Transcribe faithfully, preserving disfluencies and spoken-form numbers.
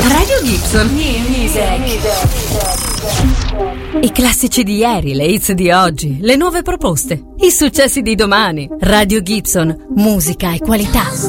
Radio Gibson. New music. I classici di ieri, le hits di oggi, le nuove proposte, i successi di domani. Radio Gibson, musica e qualità.